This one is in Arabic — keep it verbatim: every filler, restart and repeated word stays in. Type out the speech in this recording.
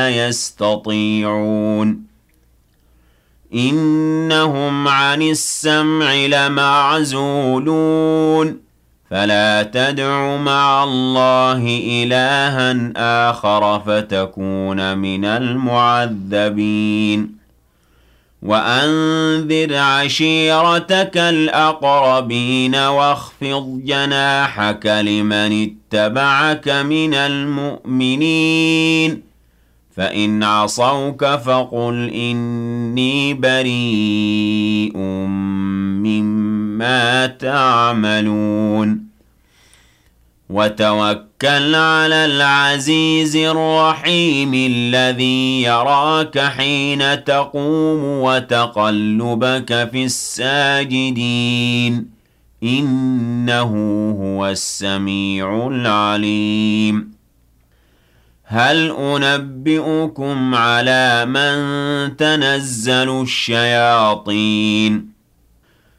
يستطيعون إنهم عن السمع لمعزولون فلا تدع مع الله إلها آخر فتكون من المعذبين وأنذر عشيرتك الأقربين واخفض جناحك لمن اتبعك من المؤمنين فإن عصوك فقل إني بريء مما تعملون وتوكل على العزيز الرحيم الذي يراك حين تقوم وتقلبك في الساجدين إنه هو السميع العليم هل أنبئكم على من تنزل الشياطين